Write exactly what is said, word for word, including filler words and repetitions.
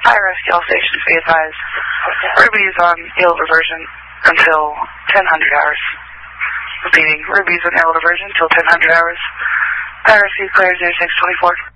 High rescue all stations, be advised. Ruby is on ill diversion until ten hundred hours. Repeating, Ruby is on ill diversion until ten hundred hours. High rescue clear zero six twenty-four.